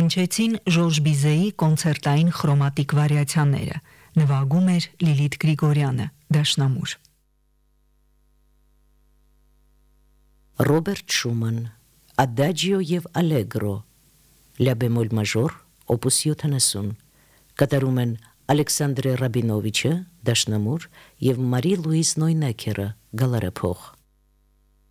Հնչեցին Ժորժ Բիզեի կոնցերտային խրոմատիկ վարիացիաները, նվագում էր Լիլիթ Գրիգորյանը, դաշնամուր։ Ռոբերտ Շուման, Ադաջիո եւ Ալեգրո, Լա բեմոլ մաժոր, օպուս 70, կատարում են Ալեքսանդրե Ռաբինովիչը, դաշնամուր, եւ Մարի Լուիս Նոյնակերը, գալարեփող։